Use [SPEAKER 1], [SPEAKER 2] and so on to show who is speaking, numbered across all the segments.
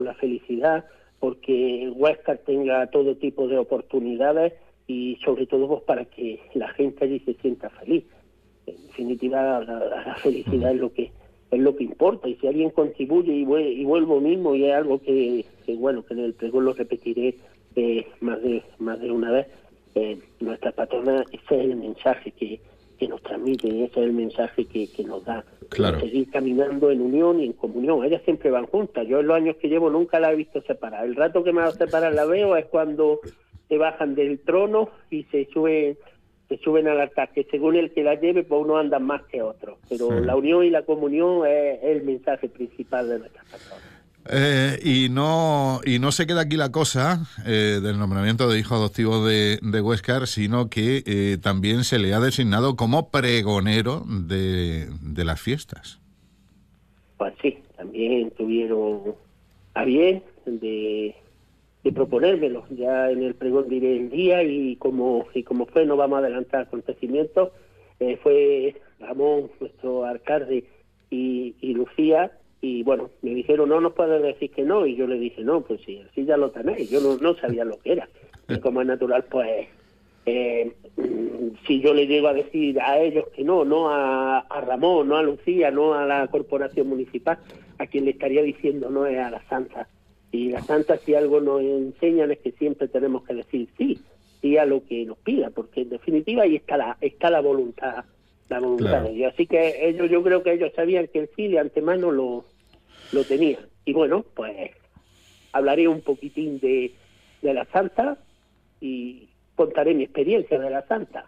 [SPEAKER 1] la felicidad, porque Huescar tenga todo tipo de oportunidades y sobre todo pues para que la gente allí se sienta feliz. En definitiva, la felicidad es lo que importa, y si alguien contribuye, y vuelvo mismo, y es algo que bueno, que en el pregón lo repetiré más de una vez, nuestra patrona, ese es el mensaje que nos transmite, y ese es el mensaje que nos da.
[SPEAKER 2] Claro.
[SPEAKER 1] Seguir caminando en unión y en comunión. Ellas siempre van juntas. Yo en los años que llevo nunca la he visto separada. El rato que me va a separar la veo es cuando se bajan del trono y se suben al altar, que según el que la lleve, pues uno anda más que otro. Pero la unión y la comunión es el mensaje principal de nuestras patronas.
[SPEAKER 2] Y no se queda aquí la cosa del nombramiento de hijo adoptivo de Huescar, sino que también se le ha designado como pregonero de las fiestas.
[SPEAKER 1] Pues sí, también tuvieron a bien de proponérmelo. Ya en el pregón diré el día, y como fue, no vamos a adelantar acontecimientos, fue Ramón, nuestro alcalde, y Lucía. Y bueno, me dijeron, no nos puedes decir que no, y yo le dije, no, pues sí, así ya lo tenéis. Yo no sabía lo que era. Y como es natural, pues, si yo le llego a decir a ellos que no a Ramón, no a Lucía, no a la corporación municipal, a quien le estaría diciendo no es a la Santa. Y la Santa, si algo nos enseñan, es que siempre tenemos que decir sí a lo que nos pida, porque en definitiva ahí está la voluntad. Claro. De Dios. Así que yo creo que ellos sabían que el sí de antemano lo tenían. Y bueno, pues hablaré un poquitín de la Santa y contaré mi experiencia de la Santa.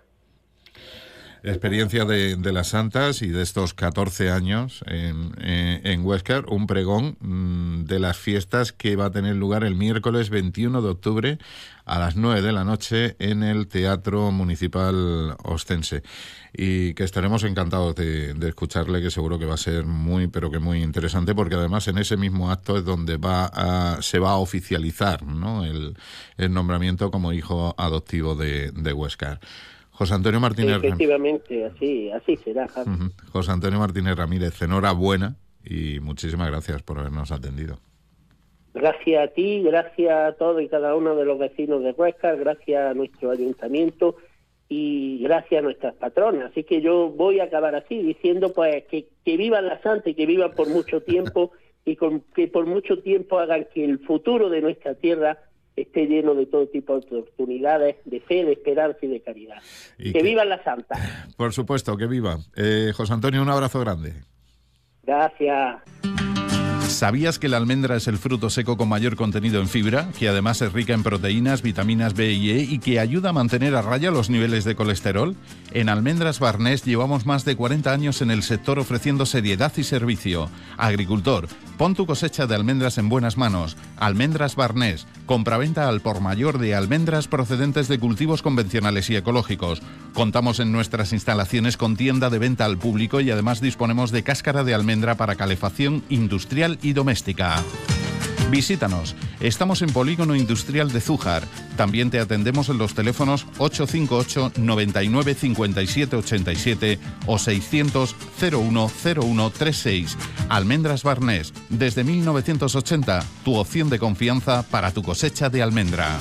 [SPEAKER 2] Experiencia de las santas y de estos 14 años en Huescar, un pregón de las fiestas que va a tener lugar el miércoles 21 de octubre a las 9 de la noche en el Teatro Municipal Ostense, y que estaremos encantados de escucharle, que seguro que va a ser muy, pero que muy interesante, porque además en ese mismo acto es donde se va a oficializar, ¿no?, el nombramiento como hijo adoptivo de Huescar. José Antonio Martínez.
[SPEAKER 1] Efectivamente, así será.
[SPEAKER 2] José Antonio Martínez Ramírez, enhorabuena y muchísimas gracias por habernos atendido.
[SPEAKER 1] Gracias a ti, gracias a todos y cada uno de los vecinos de Huescar, gracias a nuestro ayuntamiento y gracias a nuestras patronas. Así que yo voy a acabar así, diciendo pues que vivan la Santa y que vivan por mucho tiempo y que por mucho tiempo hagan que el futuro de nuestra tierra esté lleno de todo tipo de oportunidades, de fe, de esperanza y de caridad. Que viva la Santa.
[SPEAKER 2] Por supuesto, que viva. José Antonio, un abrazo grande.
[SPEAKER 1] Gracias.
[SPEAKER 3] ¿Sabías que la almendra es el fruto seco con mayor contenido en fibra, que además es rica en proteínas, vitaminas B y E y que ayuda a mantener a raya los niveles de colesterol? En Almendras Barnés llevamos más de 40 años en el sector ofreciendo seriedad y servicio. Agricultor, pon tu cosecha de almendras en buenas manos. Almendras Barnés, compraventa al por mayor de almendras procedentes de cultivos convencionales y ecológicos. Contamos en nuestras instalaciones con tienda de venta al público y además disponemos de cáscara de almendra para calefacción industrial y doméstica. Visítanos. Estamos en Polígono Industrial de Zújar. También te atendemos en los teléfonos 858 99 57 87 o 600 01 01 36. Almendras Barnés. Desde 1980, tu opción de confianza para tu cosecha de almendra.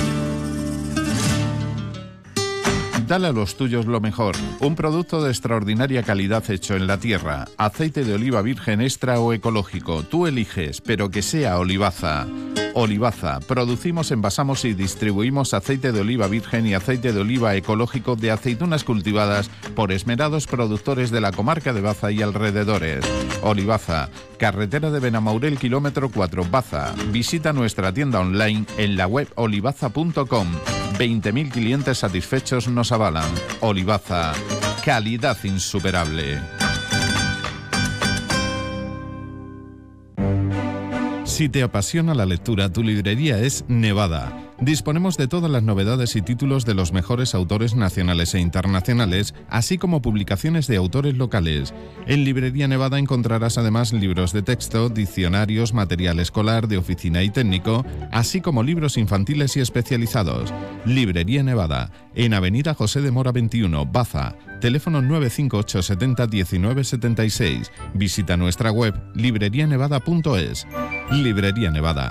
[SPEAKER 3] Dale a los tuyos lo mejor. Un producto de extraordinaria calidad hecho en la tierra. Aceite de oliva virgen extra o ecológico. Tú eliges, pero que sea Olivaza. Olivaza. Producimos, envasamos y distribuimos aceite de oliva virgen y aceite de oliva ecológico de aceitunas cultivadas por esmerados productores de la comarca de Baza y alrededores. Olivaza. Carretera de Benamaurel, kilómetro 4, Baza. Visita nuestra tienda online en la web olivaza.com. 20.000 clientes satisfechos nos avalan. Olivaza, calidad insuperable. Si te apasiona la lectura, tu librería es Nevada. Disponemos de todas las novedades y títulos de los mejores autores nacionales e internacionales, así como publicaciones de autores locales. En Librería Nevada encontrarás además libros de texto, diccionarios, material escolar, de oficina y técnico, así como libros infantiles y especializados. Librería Nevada, en Avenida José de Mora 21, Baza. Teléfono 958 70 19 76. Visita nuestra web librerianevada.es. Librería Nevada,